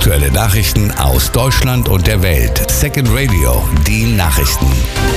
Aktuelle Nachrichten aus Deutschland und der Welt. Second Radio, die Nachrichten.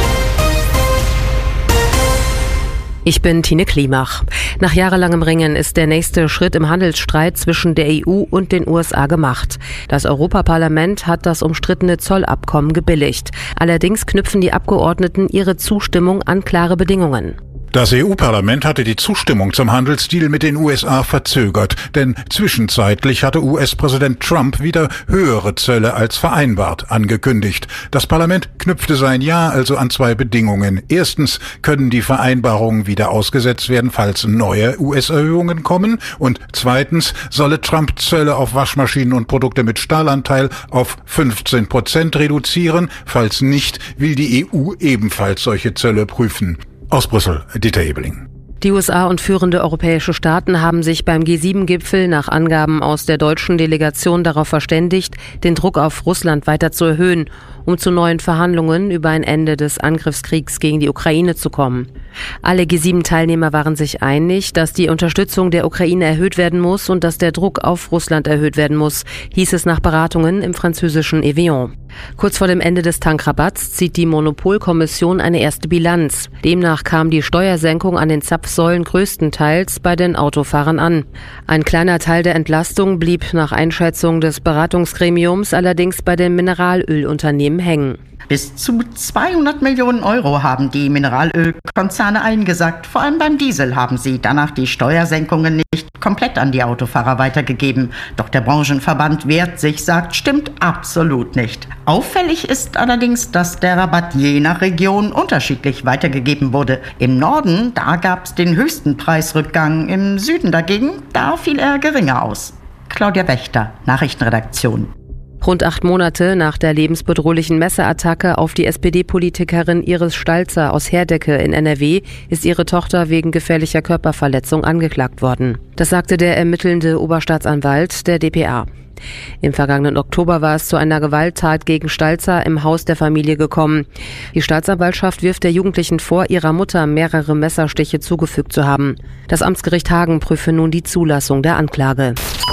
Ich bin Tine Klimach. Nach jahrelangem Ringen ist der nächste Schritt im Handelsstreit zwischen der EU und den USA gemacht. Das Europaparlament hat das umstrittene Zollabkommen gebilligt. Allerdings knüpfen die Abgeordneten ihre Zustimmung an klare Bedingungen. Das EU-Parlament hatte die Zustimmung zum Handelsdeal mit den USA verzögert, denn zwischenzeitlich hatte US-Präsident Trump wieder höhere Zölle als vereinbart angekündigt. Das Parlament knüpfte sein Ja also an zwei Bedingungen. Erstens können die Vereinbarungen wieder ausgesetzt werden, falls neue US-Erhöhungen kommen. Und zweitens solle Trump Zölle auf Waschmaschinen und Produkte mit Stahlanteil auf 15% reduzieren. Falls nicht, will die EU ebenfalls solche Zölle prüfen. Aus Brüssel, Dieter Ebeling. Die USA und führende europäische Staaten haben sich beim G7-Gipfel nach Angaben aus der deutschen Delegation darauf verständigt, den Druck auf Russland weiter zu erhöhen, um zu neuen Verhandlungen über ein Ende des Angriffskriegs gegen die Ukraine zu kommen. Alle G7-Teilnehmer waren sich einig, dass die Unterstützung der Ukraine erhöht werden muss und dass der Druck auf Russland erhöht werden muss, hieß es nach Beratungen im französischen Evian. Kurz vor dem Ende des Tankrabatts zieht die Monopolkommission eine erste Bilanz. Demnach kam die Steuersenkung an den Zapfsäulen größtenteils bei den Autofahrern an. Ein kleiner Teil der Entlastung blieb nach Einschätzung des Beratungsgremiums allerdings bei den Mineralölunternehmen hängen. Bis zu 200 Millionen Euro haben die Mineralölkonzerne eingesackt. Vor allem beim Diesel haben sie danach die Steuersenkungen nicht komplett an die Autofahrer weitergegeben. Doch der Branchenverband wehrt sich, sagt, stimmt absolut nicht. Auffällig ist allerdings, dass der Rabatt je nach Region unterschiedlich weitergegeben wurde. Im Norden, da gab es den höchsten Preisrückgang. Im Süden dagegen, da fiel er geringer aus. Claudia Wächter, Nachrichtenredaktion. Rund 8 Monate nach der lebensbedrohlichen Messerattacke auf die SPD-Politikerin Iris Stalzer aus Herdecke in NRW ist ihre Tochter wegen gefährlicher Körperverletzung angeklagt worden. Das sagte der ermittelnde Oberstaatsanwalt der dpa. Im vergangenen Oktober war es zu einer Gewalttat gegen Stalzer im Haus der Familie gekommen. Die Staatsanwaltschaft wirft der Jugendlichen vor, ihrer Mutter mehrere Messerstiche zugefügt zu haben. Das Amtsgericht Hagen prüfe nun die Zulassung der Anklage.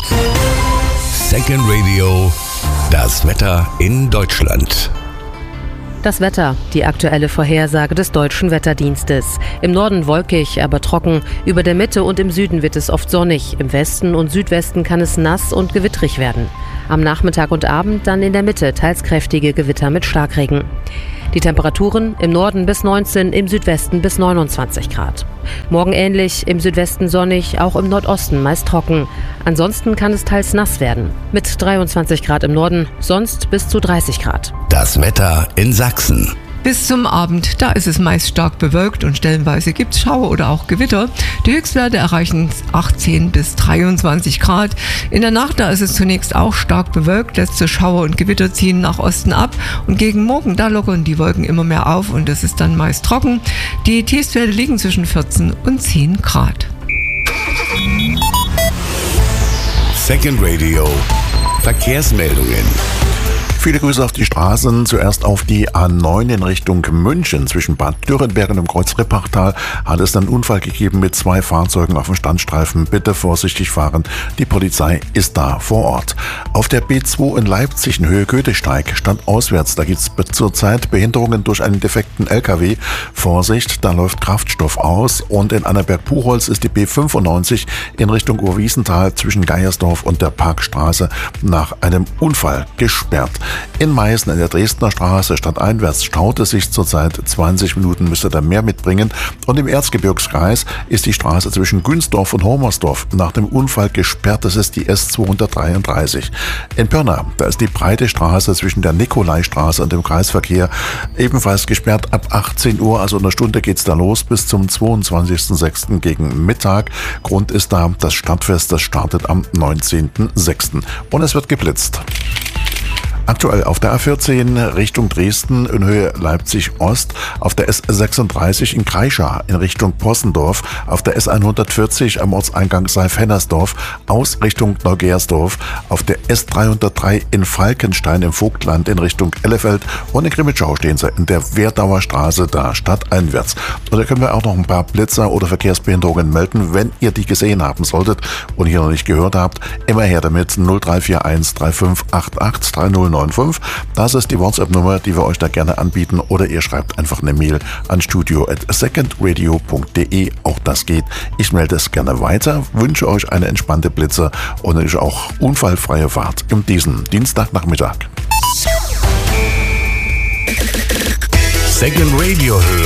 Second Radio, das Wetter in Deutschland. Das Wetter, die aktuelle Vorhersage des Deutschen Wetterdienstes. Im Norden wolkig, aber trocken. Über der Mitte und im Süden wird es oft sonnig. Im Westen und Südwesten kann es nass und gewittrig werden. Am Nachmittag und Abend dann in der Mitte teils kräftige Gewitter mit Starkregen. Die Temperaturen im Norden bis 19, im Südwesten bis 29 Grad. Morgen ähnlich, im Südwesten sonnig, auch im Nordosten meist trocken. Ansonsten kann es teils nass werden. Mit 23 Grad im Norden, sonst bis zu 30 Grad. Das Wetter in Sachsen. Bis zum Abend, da ist es meist stark bewölkt und stellenweise gibt es Schauer oder auch Gewitter. Die Höchstwerte erreichen 18 bis 23 Grad. In der Nacht, da ist es zunächst auch stark bewölkt, letzte Schauer und Gewitter ziehen nach Osten ab und gegen Morgen, da lockern die Wolken immer mehr auf und es ist dann meist trocken. Die Tiefstwerte liegen zwischen 14 und 10 Grad. Second Radio, Verkehrsmeldungen. Viele Grüße auf die Straßen. Zuerst auf die A9 in Richtung München. Zwischen Bad Dürrenberg und dem Kreuz Rippachtal hat es einen Unfall gegeben mit 2 Fahrzeugen auf dem Standstreifen. Bitte vorsichtig fahren. Die Polizei ist da vor Ort. Auf der B2 in Leipzig in Höhe Goethesteig, standauswärts. Da gibt es zurzeit Behinderungen durch einen defekten LKW. Vorsicht, da läuft Kraftstoff aus. Und in Annaberg-Buchholz ist die B95 in Richtung Urwiesenthal zwischen Geiersdorf und der Parkstraße nach einem Unfall gesperrt. In Meißen in der Dresdner Straße stadteinwärts staut es sich zurzeit 20 Minuten, müsste da mehr mitbringen. Und im Erzgebirgskreis ist die Straße zwischen Günzdorf und Homersdorf nach dem Unfall gesperrt. Das ist die S233. In Pirna, da ist die breite Straße zwischen der Nikolaistraße und dem Kreisverkehr ebenfalls gesperrt ab 18 Uhr. Also in einer Stunde geht's da los bis zum 22.06. gegen Mittag. Grund ist da das Stadtfest, das startet am 19.06. Und es wird geblitzt. Aktuell auf der A14 Richtung Dresden in Höhe Leipzig-Ost, auf der S36 in Kreischa in Richtung Possendorf, auf der S140 am Ortseingang Seif-Hennersdorf aus Richtung Neugersdorf, auf der S303 in Falkenstein im Vogtland in Richtung Ellefeld und in Grimmitschau stehen sie in der Werdauer Straße da stadteinwärts. Und da können wir auch noch ein paar Blitzer oder Verkehrsbehinderungen melden, wenn ihr die gesehen haben solltet und hier noch nicht gehört habt. Immer her damit 0341 3588 3095. Das ist die WhatsApp-Nummer, die wir euch da gerne anbieten, oder ihr schreibt einfach eine Mail an studio@secondradio.de. Auch das geht. Ich melde es gerne weiter, wünsche euch eine entspannte Blitze und natürlich auch unfallfreie Fahrt in diesem Dienstagnachmittag. Second Radio hören.